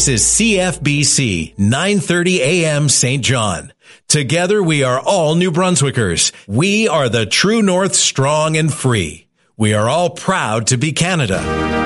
This is CFBC 930 AM St. John. Together we are all New Brunswickers. We are the True North, strong and free. We are all proud to be Canada.